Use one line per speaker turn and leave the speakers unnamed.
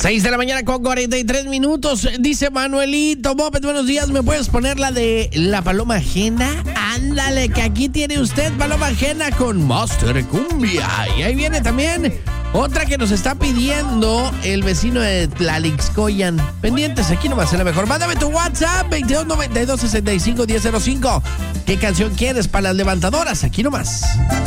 6 de la mañana con 43 minutos. Dice Manuelito Moped, buenos días, ¿me puedes poner la de la paloma ajena? Ándale, que aquí tiene usted paloma ajena con Master Cumbia. Y ahí viene también otra que nos está pidiendo el vecino de Tlalixcoyan. Pendientes, aquí nomás es la mejor. Mándame tu WhatsApp, 2292-65-1005. ¿Qué canción quieres para las levantadoras? Aquí nomás.